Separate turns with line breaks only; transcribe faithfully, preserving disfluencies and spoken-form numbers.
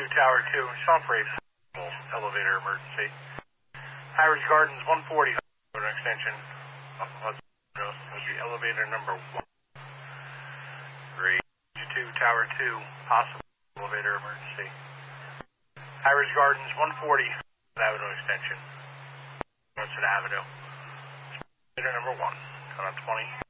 two, Tower two, Soft Race, elevator emergency. Harris Gardens, one forty, an extension. Let's go to elevator number one. three, two, Tower two, possible elevator emergency. Harris Gardens, one forty, Avenue extension. Western Avenue. Elevator number one, on twenty.